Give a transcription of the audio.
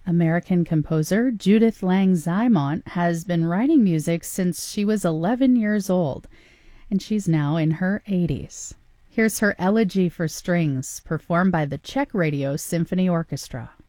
American composer Judith Lang Zymont has been writing music since she was 11 years old, and she's now in her 80s. Here's her Elegy for Strings, performed by the Czech Radio Symphony Orchestra.